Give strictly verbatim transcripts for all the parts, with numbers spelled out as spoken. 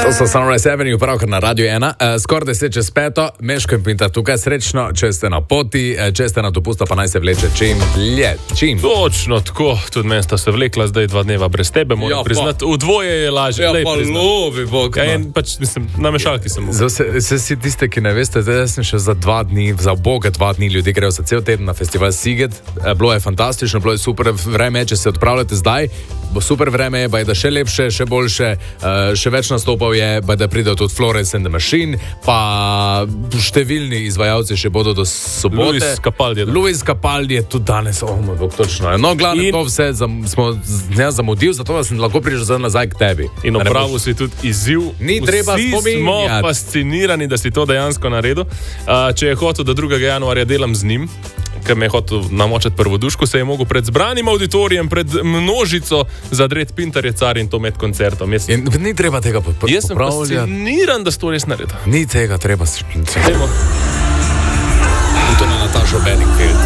To so Sunrise Avenue, pravkar na Radio ena. Uh, skoraj deset čez peto, Meško in Pintar tukaj srečno, če ste na poti, če ste na dopusta, pa naj se vleče čim dlje. Čim? Točno tako, tudi meni sta se vlekla zdaj dva dneva brez tebe, moram ja, priznati, v dvoje je lažje. Ja, pa lovi Bog. Ja, in pač, mislim, na mešalki sem mogel. Zdaj se si tiste, ki ne veste, zdaj sem še za dva dni, za boga dva dni ljudi grejo za cel teden na festival Siget. Bilo je fantastično, bilo je super vreme, če se odpravljate zdaj, bo super vreme, pa je da še lepše, še boljše, še več nastopov je, pa da pridejo tudi Florence and the Machine, pa številni izvajalci še bodo do sobote. Luis Capaldi. Luis Capaldi je tudi danes, oh moj bog, točno. No, glavno in... to vse zam, smo ne zamudil, zato da sem lahko prišel nazaj k tebi. In opravil si tudi izziv. Ni treba spominjati. Vsi smo fascinirani, da si to dejansko naredil. Uh, če je hotel, da drugega januarja delam z njim, ker me je hotel namočati prvoduško, se je mogel pred zbranim auditorijem, pred množico zadret Pintar je car in to med koncertom. Jaz, in, ni treba tega popravljati. Jaz sem fasciniran, da si to res naredil. Ni tega treba se Dajmo. In to na Natašo Bedingfield.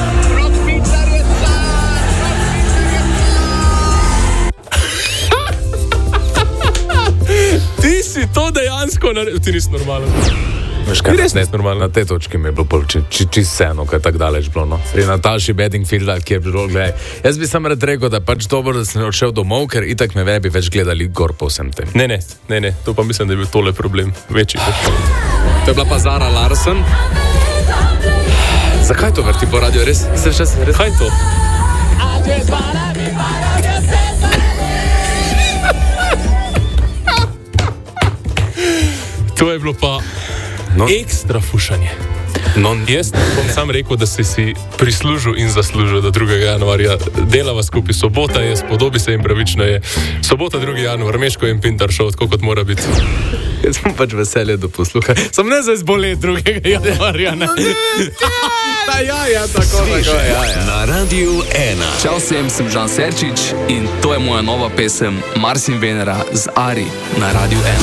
Ti si to dejansko naredil. Ti nisi normalen. Veš kaj, ne, na tej točki mi je bilo čisto či, či vseeno, kaj je tako daleč bilo. No. Pri Nataši Bedingfield, ki je bilo, gledaj, jaz bi sam rad rekel, da pač dobro, da sem odšel domov, ker itak me ne bi več gledali gor po vsem tem. Ne, ne, ne, ne, to pa mislim, da je bil tole problem, večji. To je bila pa Zara Larsson. Zakaj to vrti po radio, res? Se še, res? Kaj to? To je bilo pa no. Ekstra fušanje. No. Jaz bom sam rekel, da si si prislužil in zaslužil, da drugega januarja delava skupaj. Sobota je, spodobi se in pravično je. Sobota drugi januar, Meško in Pintar šov, tako kot mora biti. Jaz sem pač veselje do posluha. Sem ne za izbolet drugega januarja, ne? Ta ja, ja, tako, tako, ja, ja. Na Radiu ena. Čau vsem, sem Žan Serčič in to je moja nova pesem Mars in Venera z Ari na Radiu ena.